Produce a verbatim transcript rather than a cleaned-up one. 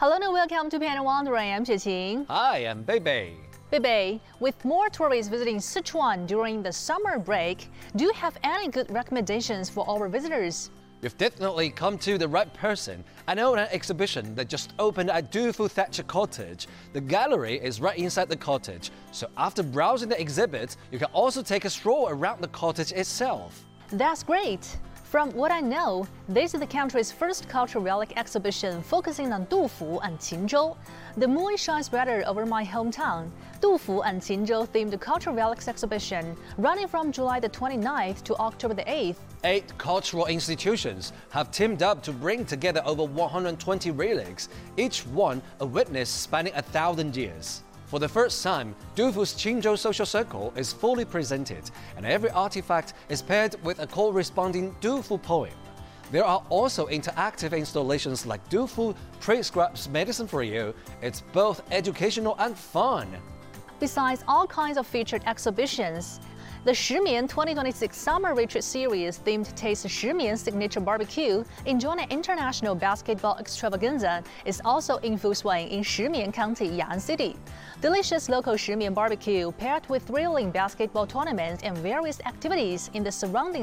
Hello and welcome to Pan Wandering. I'm Xueqing. Hi, I'm Beibei. Beibei, with more tourists visiting Sichuan during the summer break, do you have any good recommendations for our visitors? You've definitely come to the right person. I know an exhibition that just opened at Dufu Thatcher Cottage. The gallery is right inside the cottage, so after browsing the exhibit, you can also take a stroll around the cottage itself. That's great! From what I know, this is the country's first cultural relic exhibition focusing on Dufu and Qinzhou. The moon shines brighter over my hometown. Dufu and Qinzhou themed cultural relics exhibition running from July the twenty-ninth to October the eighth. Eight cultural institutions have teamed up to bring together over one hundred twenty relics, each one a witness spanning a thousand years. For the first time, Dufu's Qinzhou Social Circle is fully presented, and every artifact is paired with a corresponding Dufu poem. There are also interactive installations like Dufu Prescribes Medicine for You. It's both educational and fun. Besides all kinds of featured exhibitions, the Shimian twenty twenty-six Summer Retreat Series themed Taste Shimian Signature Barbecue, enjoying an international basketball extravaganza, is also in full swing in Shimian County, Ya'an City. Delicious local Shimian barbecue paired with thrilling basketball tournaments and various activities in the surrounding